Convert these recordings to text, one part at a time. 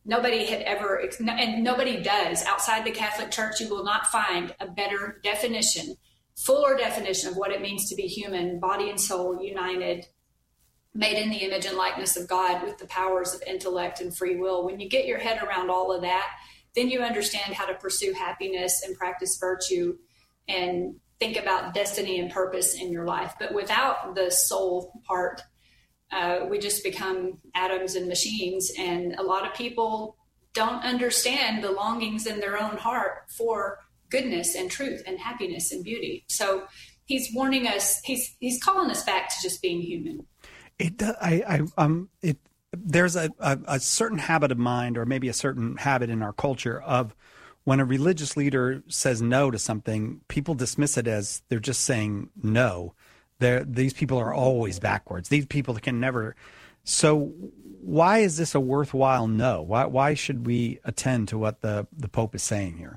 Nobody had ever, and nobody does. Outside the Catholic Church, you will not find a better definition, fuller definition of what it means to be human, body and soul united, made in the image and likeness of God with the powers of intellect and free will. When you get your head around all of that, then you understand how to pursue happiness and practice virtue and think about destiny and purpose in your life. But without the soul part, we just become atoms and machines. And a lot of people don't understand the longings in their own heart for goodness and truth and happiness and beauty. So he's warning us, he's calling us back to just being human. There's a certain habit of mind, or maybe a certain habit in our culture, of when a religious leader says no to something, people dismiss it as they're just saying no. These people are always backwards. These people can never. So why is this a worthwhile no? Why should we attend to what the Pope is saying here?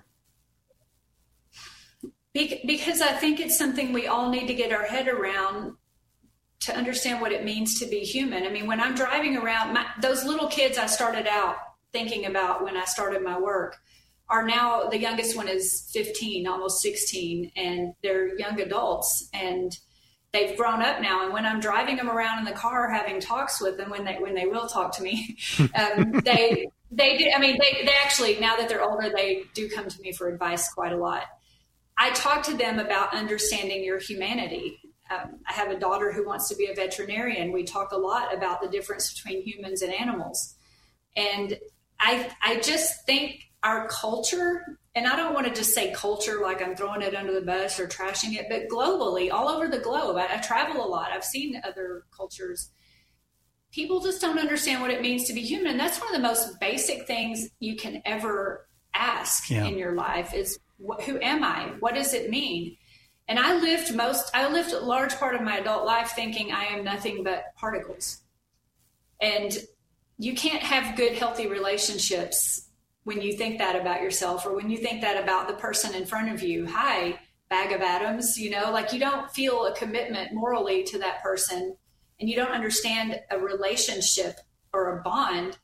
Because I think it's something we all need to get our head around to understand what it means to be human. I mean, when I'm driving around, those little kids I started out thinking about when I started my work are now, the youngest one is 15, almost 16, and they're young adults, and they've grown up now. And when I'm driving them around in the car, having talks with them, when they will talk to me, they do. I mean, they actually, now that they're older, they do come to me for advice quite a lot. I talk to them about understanding your humanity. I have a daughter who wants to be a veterinarian. We talk a lot about the difference between humans and animals. And I just think our culture, and I don't want to just say culture like I'm throwing it under the bus or trashing it, but globally, all over the globe, I travel a lot. I've seen other cultures. People just don't understand what it means to be human. And that's one of the most basic things you can ever ask in your life is, who am I? What does it mean? And I lived a large part of my adult life thinking I am nothing but particles. And you can't have good, healthy relationships when you think that about yourself, or when you think that about the person in front of you. Hi, bag of atoms, like you don't feel a commitment morally to that person, and you don't understand a relationship or a bond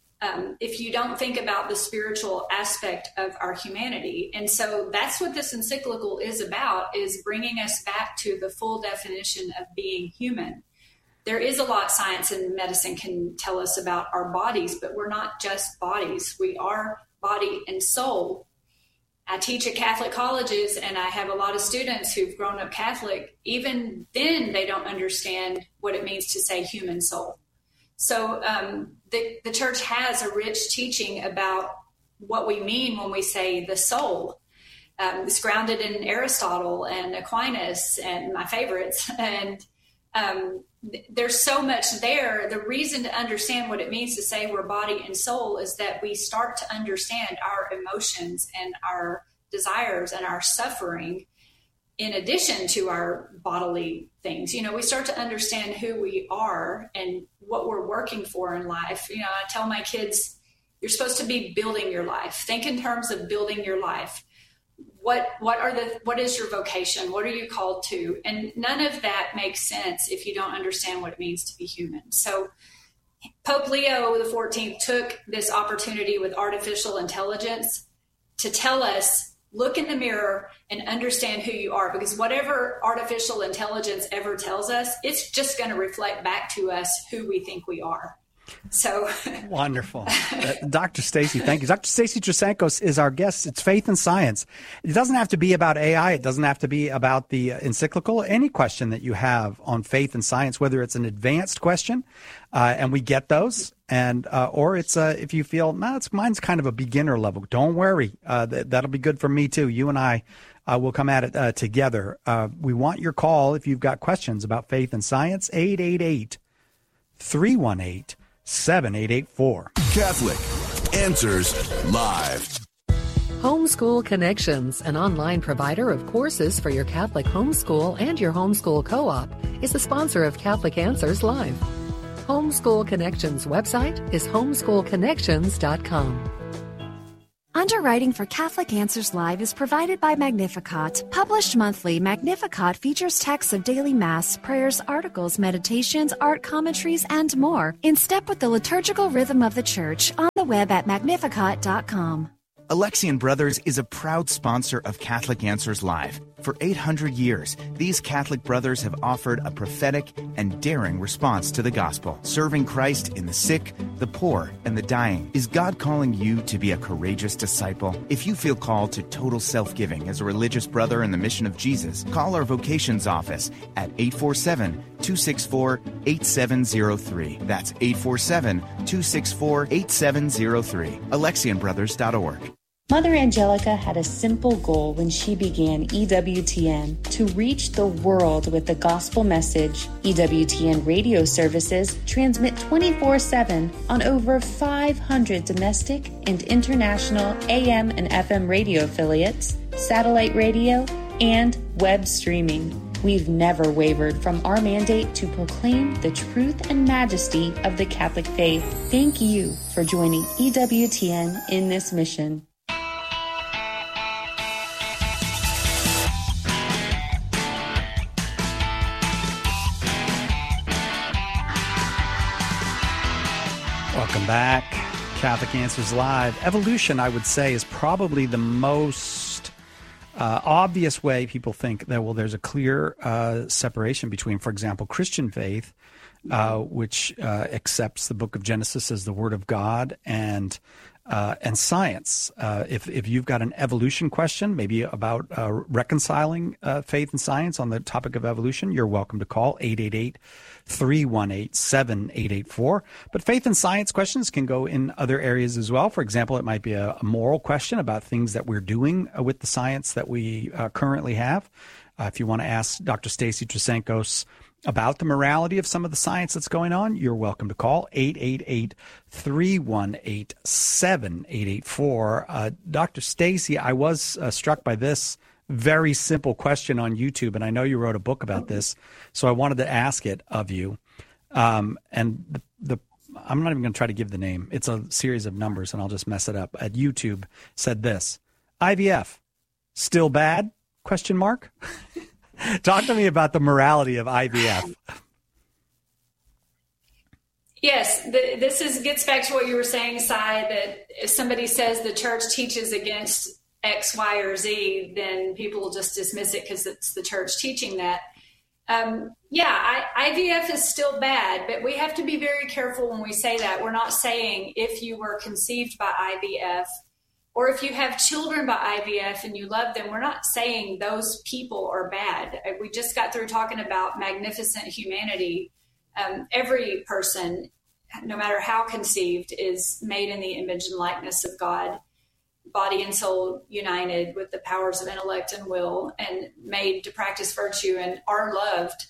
if you don't think about the spiritual aspect of our humanity. And so that's what this encyclical is about, is bringing us back to the full definition of being human. There is a lot science and medicine can tell us about our bodies, but we're not just bodies. We are body and soul. I teach at Catholic colleges, and I have a lot of students who've grown up Catholic. Even then, they don't understand what it means to say human soul. So the church has a rich teaching about what we mean when we say the soul. It's grounded in Aristotle and Aquinas and my favorites. And there's so much there. The reason to understand what it means to say we're body and soul is that we start to understand our emotions and our desires and our suffering in addition to our bodily things. We start to understand who we are and what we're working for in life. I tell my kids, you're supposed to be building your life. Think in terms of building your life. What is your vocation? What are you called to? And none of that makes sense if you don't understand what it means to be human. So Pope Leo XIV took this opportunity with artificial intelligence to tell us, look in the mirror and understand who you are, because whatever artificial intelligence ever tells us, it's just going to reflect back to us who we think we are. So wonderful. Dr. Stacy, thank you. Dr. Stacy Trasancos is our guest. It's Faith and Science. It doesn't have to be about AI. It doesn't have to be about the encyclical. Any question that you have on faith and science, whether it's an advanced question, and we get those, and or it's if you feel, mine's kind of a beginner level. Don't worry. That'll be good for me too. You and I will come at it together. We want your call if you've got questions about faith and science. 888-318-7884. Catholic Answers Live. Homeschool Connections, an online provider of courses for your Catholic homeschool and your homeschool co-op, is the sponsor of Catholic Answers Live. Homeschool Connections website is homeschoolconnections.com. Underwriting for Catholic Answers Live is provided by Magnificat. Published monthly, Magnificat features texts of daily Mass, prayers, articles, meditations, art commentaries, and more, in step with the liturgical rhythm of the Church, on the web at magnificat.com. Alexian Brothers is a proud sponsor of Catholic Answers Live. For 800 years, these Catholic brothers have offered a prophetic and daring response to the gospel, serving Christ in the sick, the poor, and the dying. Is God calling you to be a courageous disciple? If you feel called to total self-giving as a religious brother in the mission of Jesus, call our vocations office at 847-264-8703. That's 847-264-8703. AlexianBrothers.org. Mother Angelica had a simple goal when she began EWTN: to reach the world with the gospel message. EWTN radio services transmit 24/7 on over 500 domestic and international AM and FM radio affiliates, satellite radio, and web streaming. We've never wavered from our mandate to proclaim the truth and majesty of the Catholic faith. Thank you for joining EWTN in this mission. Welcome back. Catholic Answers Live. Evolution, I would say, is probably the most obvious way people think that, well, there's a clear separation between, for example, Christian faith, which accepts the book of Genesis as the word of God, and science. If you've got an evolution question, maybe about reconciling faith and science on the topic of evolution, you're welcome to call 888-318-7884. But faith and science questions can go in other areas as well. For example, it might be a moral question about things that we're doing with the science that we currently have. If you want to ask Dr. Stacy Trasancos about the morality of some of the science that's going on, you're welcome to call 888-318-7884. Dr. Stacy, I was struck by this very simple question on YouTube, and I know you wrote a book about this, so I wanted to ask it of you. And I'm not even going to try to give the name. It's a series of numbers, and I'll just mess it up. At YouTube said this: IVF, still bad? ? Talk to me about the morality of IVF. Yes, this gets back to what you were saying, Cy, that if somebody says the church teaches against X, Y, or Z, then people will just dismiss it because it's the church teaching that. IVF is still bad, but we have to be very careful when we say that. We're not saying if you were conceived by IVF or if you have children by IVF and you love them, we're not saying those people are bad. We just got through talking about magnificent humanity. Every person, no matter how conceived, is made in the image and likeness of God, body and soul united with the powers of intellect and will, and made to practice virtue and are loved.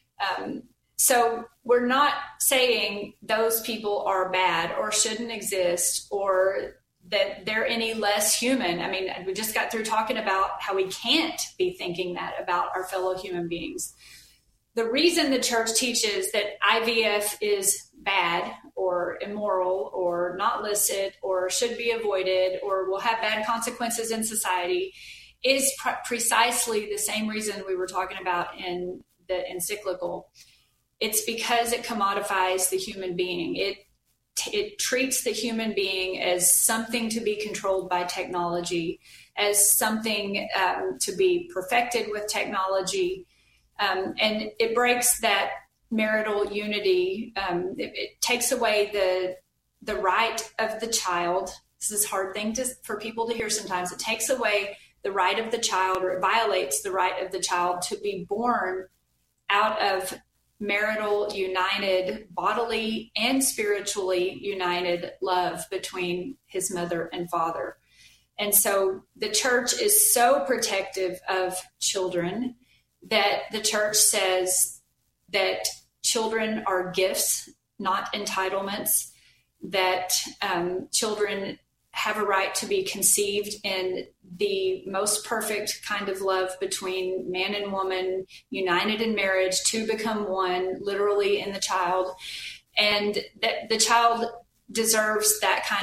So we're not saying those people are bad or shouldn't exist or that they're any less human. I mean, we just got through talking about how we can't be thinking that about our fellow human beings. The reason the church teaches that IVF is bad or immoral or not licit or should be avoided or will have bad consequences in society is precisely the same reason we were talking about in the encyclical. It's because it commodifies the human being. It treats the human being as something to be controlled by technology, as something to be perfected with technology. And it breaks that marital unity. It takes away the right of the child. This is a hard thing for people to hear sometimes. It takes away the right of the child, or it violates the right of the child to be born out of marital united, bodily and spiritually united love between his mother and father. And so the church is so protective of children that the church says that children are gifts, not entitlements, that children have a right to be conceived in the most perfect kind of love between man and woman, united in marriage to become one, literally in the child, and that the child deserves that kind of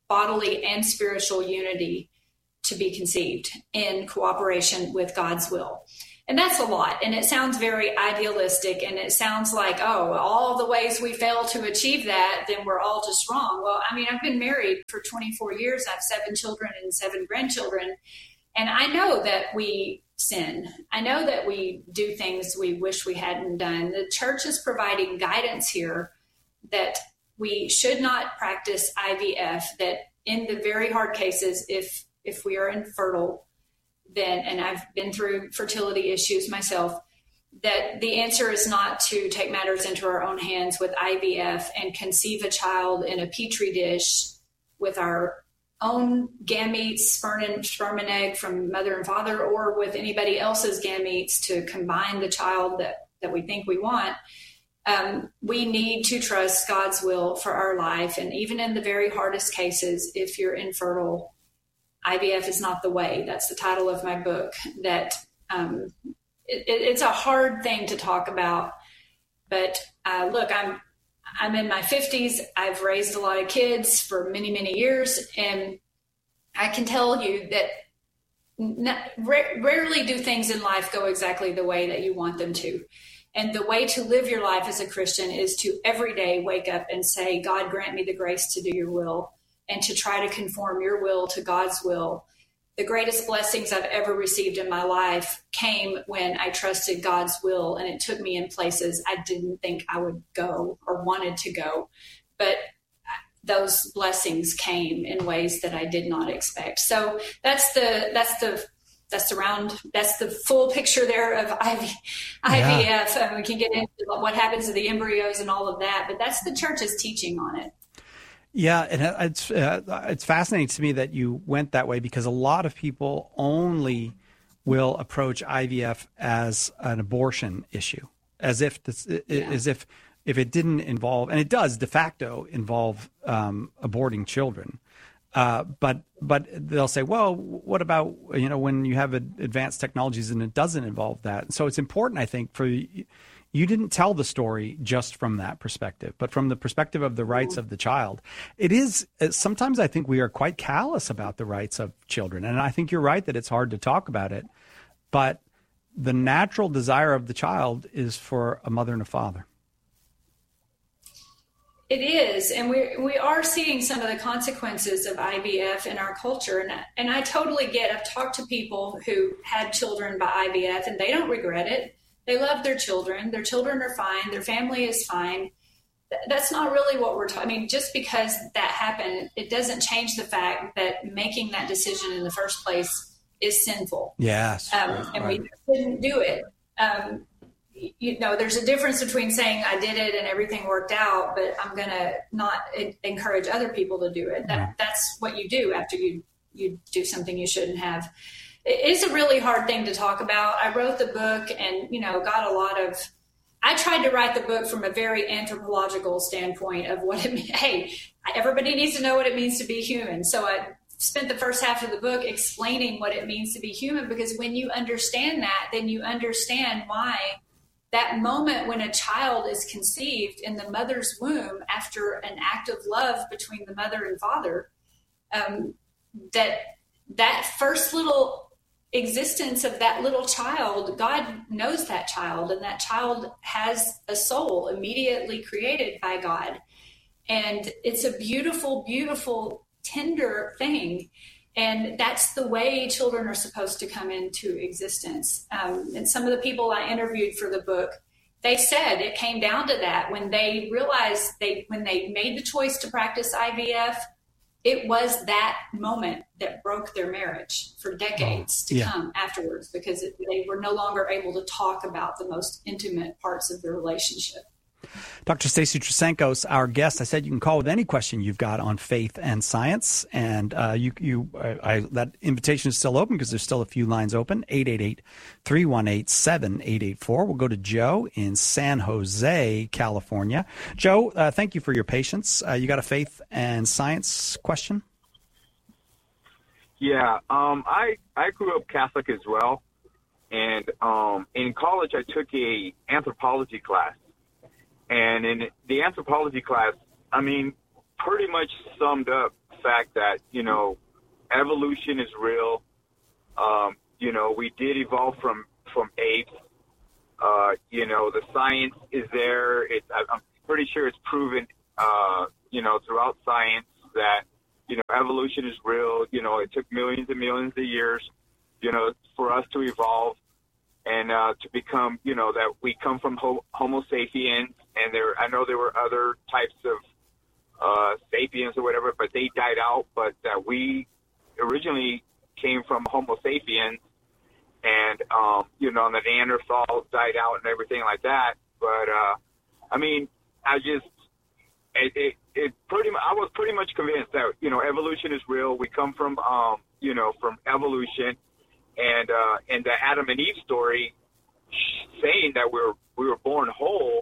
bodily and spiritual unity to be conceived in cooperation with God's will. And that's a lot. And it sounds very idealistic, and it sounds like, oh, all the ways we fail to achieve that, then we're all just wrong. Well, I mean, I've been married for 24 years. I have 7 children and 7 grandchildren. And I know that we sin. I know that we do things we wish we hadn't done. The church is providing guidance here that we should not practice IVF, that in the very hard cases, if we are infertile, then, and I've been through fertility issues myself, that the answer is not to take matters into our own hands with IVF and conceive a child in a petri dish with our own gametes, sperm and egg from mother and father, or with anybody else's gametes to combine the child that we think we want. We need to trust God's will for our life. And even in the very hardest cases, if you're infertile, IVF is not the way. That's the title of my book. That it's a hard thing to talk about, but look, I'm in my 50s. I've raised a lot of kids for many, many years, and I can tell you that rarely do things in life go exactly the way that you want them to. And the way to live your life as a Christian is to every day wake up and say, God, grant me the grace to do your will, and to try to conform your will to God's will. The greatest blessings I've ever received in my life came when I trusted God's will, and it took me in places I didn't think I would go or wanted to go. But those blessings came in ways that I did not expect. So that's the full picture there of IVF. And we can get into what happens to the embryos and all of that, but that's the church's teaching on it. Yeah, and it's fascinating to me that you went that way, because a lot of people only will approach IVF as an abortion issue, as if if it didn't involve, and it does de facto involve aborting children. But they'll say, well, what about, when you have advanced technologies and it doesn't involve that? So it's important, I think, for you didn't tell the story just from that perspective, but from the perspective of the rights of the child. It is, sometimes I think we are quite callous about the rights of children. And I think you're right that it's hard to talk about it, but the natural desire of the child is for a mother and a father. It is, and we are seeing some of the consequences of IVF in our culture, and I totally get. I've talked to people who had children by IVF, and they don't regret it. They love their children. Their children are fine. Their family is fine. That's not really what we're talking. I mean, just because that happened, it doesn't change the fact that making that decision in the first place is sinful. Yes, and we couldn't do it. There's a difference between saying I did it and everything worked out, but I'm going to not encourage other people to do it. That's what you do after you do something you shouldn't have. It's a really hard thing to talk about. I wrote the book and, I tried to write the book from a very anthropological standpoint of what it means. Hey, everybody needs to know what it means to be human. So I spent the first half of the book explaining what it means to be human, because when you understand that, then you understand why that moment when a child is conceived in the mother's womb after an act of love between the mother and father, that first little existence of that little child, God knows that child, and that child has a soul immediately created by God. And it's a beautiful, beautiful, tender thing. And that's the way children are supposed to come into existence. And some of the people I interviewed for the book, they said it came down to that. When they realized when they made the choice to practice IVF, it was that moment that broke their marriage for decades to come afterwards, because they were no longer able to talk about the most intimate parts of their relationship. Dr. Stacy Trasancos, our guest. I said you can call with any question you've got on faith and science, and that invitation is still open because there's still a few lines open. 888-318-7884. We'll go to Joe in San Jose, California. Joe, thank you for your patience. You got a faith and science question? Yeah, I grew up Catholic as well, and in college I took a anthropology class. And in the anthropology class, pretty much summed up fact that, evolution is real. We did evolve from apes. The science is there. I'm pretty sure it's proven, throughout science that, evolution is real. It took millions and millions of years, for us to evolve and to become, that we come from Homo sapiens. And I know there were other types of sapiens or whatever, but they died out. But we originally came from Homo sapiens, and the Neanderthals died out and everything like that. But I was pretty much convinced that evolution is real. We come from from evolution, and the Adam and Eve story saying that we were born whole.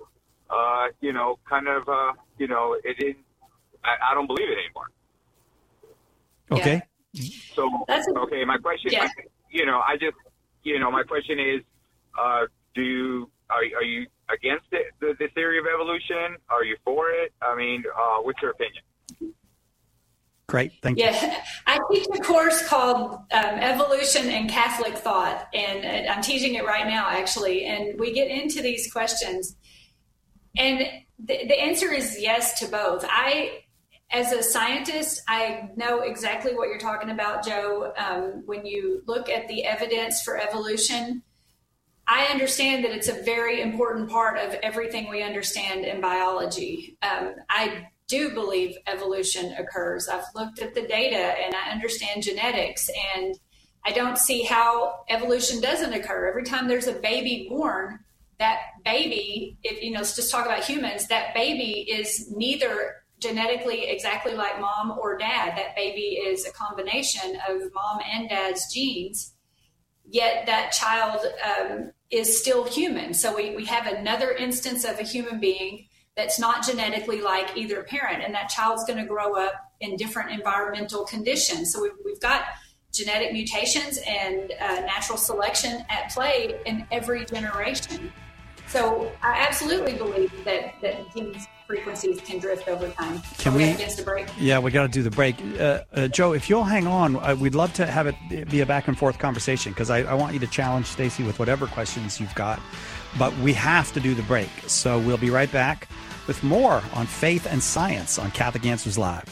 It didn't. I don't believe it anymore. Okay. Yeah. So okay, my question. Yeah. My question is, are you against it, the theory of evolution? Are you for it? What's your opinion? Great, thank you. Yeah, I teach a course called Evolution and Catholic Thought, and I'm teaching it right now, actually. And we get into these questions, and the answer is yes to both. As a scientist, I know exactly what you're talking about, Joe. When you look at the evidence for evolution, I understand that it's a very important part of everything we understand in biology. I do believe evolution occurs. I've looked at the data and I understand genetics, and I don't see how evolution doesn't occur. Every time there's a baby born, that baby, let's just talk about humans, that baby is neither genetically exactly like mom or dad. That baby is a combination of mom and dad's genes, yet that child is still human. So we have another instance of a human being that's not genetically like either parent, and that child's going to grow up in different environmental conditions. So we've got genetic mutations and natural selection at play in every generation. So I absolutely believe that these frequencies can drift over time. Can we against a break? Yeah, we got to do the break. Joe, if you'll hang on, we'd love to have it be a back and forth conversation, because I want you to challenge Stacy with whatever questions you've got. But we have to do the break. So we'll be right back with more on faith and science on Catholic Answers Live.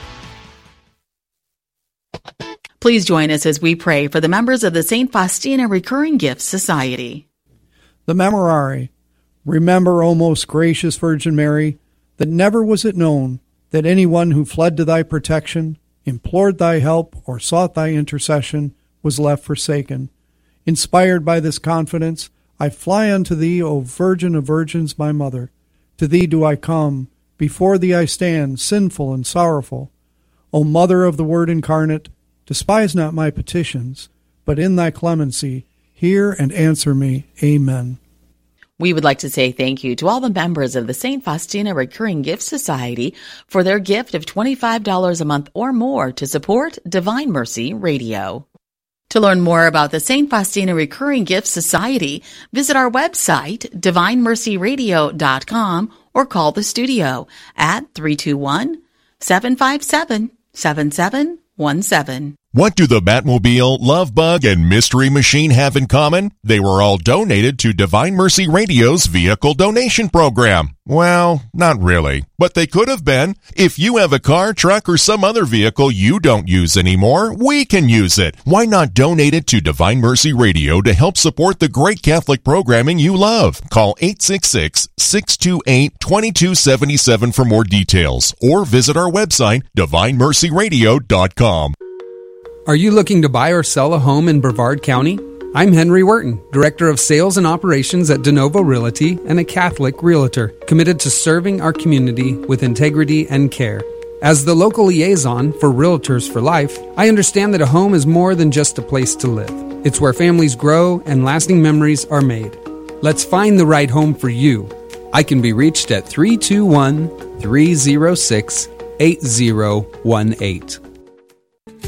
Please join us as we pray for the members of the St. Faustina Recurring Gifts Society. The Memorare. Remember, O most gracious Virgin Mary, that never was it known that anyone who fled to thy protection, implored thy help, or sought thy intercession was left forsaken. Inspired by this confidence, I fly unto thee, O Virgin of Virgins, my Mother. To thee do I come, before thee I stand, sinful and sorrowful. O Mother of the Word incarnate, despise not my petitions, but in thy clemency hear and answer me. Amen. We would like to say thank you to all the members of the St. Faustina Recurring Gifts Society for their gift of $25 a month or more to support Divine Mercy Radio. To learn more about the St. Faustina Recurring Gifts Society, visit our website, divinemercyradio.com, or call the studio at 321-757-7717. What do the Batmobile, Love Bug, and Mystery Machine have in common? They were all donated to Divine Mercy Radio's vehicle donation program. Well, not really, but they could have been. If you have a car, truck, or some other vehicle you don't use anymore, we can use it. Why not donate it to Divine Mercy Radio to help support the great Catholic programming you love? Call 866-628-2277 for more details, or visit our website, divinemercyradio.com. Are you looking to buy or sell a home in Brevard County? I'm Henry Wharton, Director of Sales and Operations at DeNovo Realty and a Catholic Realtor, committed to serving our community with integrity and care. As the local liaison for Realtors for Life, I understand that a home is more than just a place to live. It's where families grow and lasting memories are made. Let's find the right home for you. I can be reached at 321-306-8018.